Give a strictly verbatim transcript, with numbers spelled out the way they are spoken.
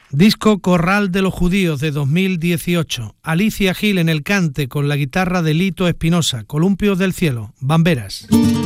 Disco Corral de los Judíos de dos mil dieciocho. Alicia Gil en el cante con la guitarra de Lito Espinosa. Columpios del cielo, Bamberas.